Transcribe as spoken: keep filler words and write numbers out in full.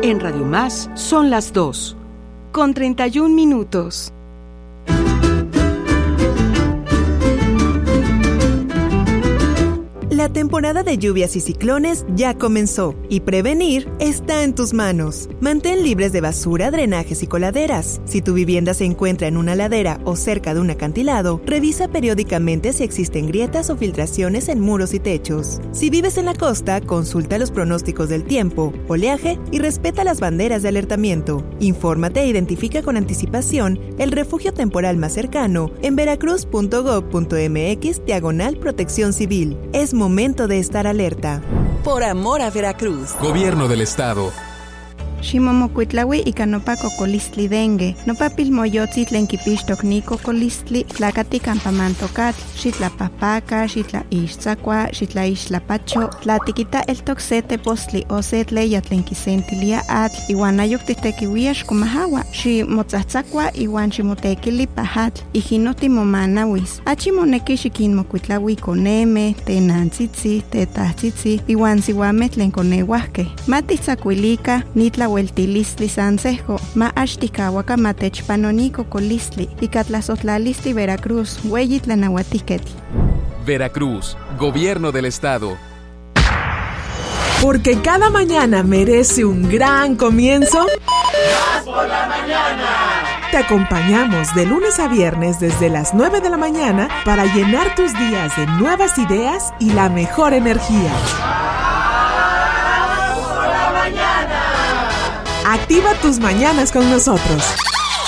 En Radio Más son las dos, con treinta y un minutos. La temporada de lluvias y ciclones ya comenzó y prevenir está en tus manos. Mantén libres de basura, drenajes y coladeras. Si tu vivienda se encuentra en una ladera o cerca de un acantilado, revisa periódicamente si existen grietas o filtraciones en muros y techos. Si vives en la costa, consulta los pronósticos del tiempo, oleaje y respeta las banderas de alertamiento. Infórmate e identifica con anticipación el refugio temporal más cercano en veracruz punto gob punto mx diagonal protección civil. Es momento de estar alerta. Por amor a Veracruz. Gobierno del Estado. Ximomocuitlaui ika nopa cocolistli dengue, nopa pilmoyotzi tlen kipixtok ni cocolistli, tlakati campamantokatl, xitlapahpaka, xitlaixtzakua, xitlaixtlapacho, tlatikita eltok se tepostli o se tleya tlen kisentilia atl, iwan ayok titekiuia xkomahawa, ximotzatzakua iwan ximotekili pahatl, ijino timomanawis. Achi moneki xikinmokuitlaui koneme, tenantzitzi, tetahtzitzi, iwan siuameh tlen koneuahkeh. Matitzakuilika, nitla Hueltilistli Sansejo, ma Ashtikawaka Matechpanonico Colistli, y Catlazotlalisti Veracruz, Hueyitlanahuatiquetl. Veracruz, Gobierno del Estado. Porque cada mañana merece un gran comienzo. ¡Más por la mañana! Te acompañamos de lunes a viernes desde las nueve de la mañana para llenar tus días de nuevas ideas y la mejor energía. Activa tus mañanas con nosotros.